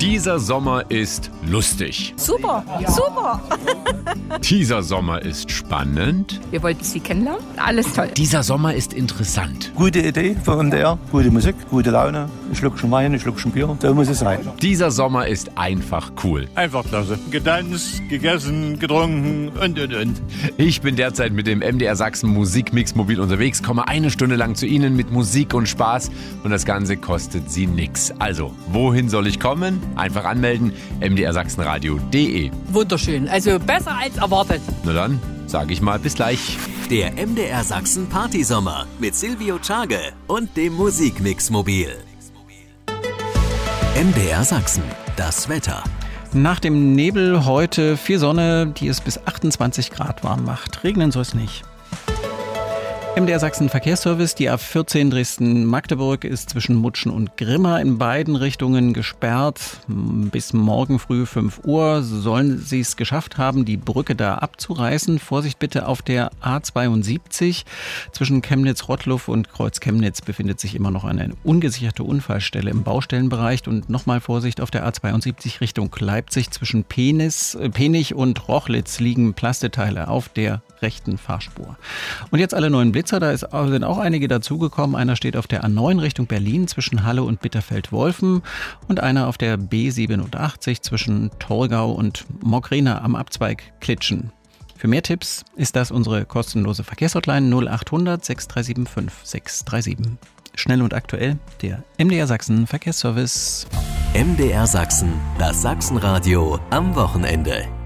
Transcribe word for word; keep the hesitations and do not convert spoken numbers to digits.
Dieser Sommer ist lustig. Super, super. Dieser Sommer ist spannend. Wir wollten Sie kennenlernen. Alles toll. Dieser Sommer ist interessant. Gute Idee für M D R, gute Musik, gute Laune, ein Schluckchen Wein, ein Schluckchen Bier, so muss es sein. Dieser Sommer ist einfach cool. Einfach klasse. Getanzt, gegessen, getrunken und, und, und. Ich bin derzeit mit dem M D R Sachsen Musikmix mobil unterwegs, komme eine Stunde lang zu Ihnen mit Musik und Spaß und das Ganze kostet Sie nix. Also, wohin soll ich kommen? Einfach anmelden, m d r sachsenradio punkt d e. Wunderschön, also besser als erwartet. Na dann, sage ich mal bis gleich. Der M D R Sachsen Partysommer mit Silvio Tschage und dem Musikmix mobil. M D R Sachsen, das Wetter. Nach dem Nebel heute viel Sonne, die es bis achtundzwanzig Grad warm macht. Regnen soll es nicht. M D R Sachsen Verkehrsservice, die A vierzehn Dresden-Magdeburg ist zwischen Mutschen und Grimma in beiden Richtungen gesperrt. Bis morgen früh fünf Uhr sollen sie es geschafft haben, die Brücke da abzureißen. Vorsicht bitte auf der A zweiundsiebzig. Zwischen Chemnitz-Rottluff und Kreuz-Chemnitz befindet sich immer noch eine ungesicherte Unfallstelle im Baustellenbereich. Und nochmal Vorsicht auf der A zweiundsiebzig Richtung Leipzig. Zwischen Penis, äh, Penich und Rochlitz liegen Plasteteile auf der rechten Fahrspur. Und jetzt alle neuen Blitzer, da ist, sind auch einige dazugekommen. Einer steht auf der A neun Richtung Berlin zwischen Halle und Bitterfeld-Wolfen und einer auf der B siebenundachtzig zwischen Torgau und Mogrena am Abzweig Klitschen. Für mehr Tipps ist das unsere kostenlose Verkehrshotline null achthundert sechs drei sieben fünf sechs drei sieben. Schnell und aktuell, der M D R Sachsen Verkehrsservice. M D R Sachsen, das Sachsenradio am Wochenende.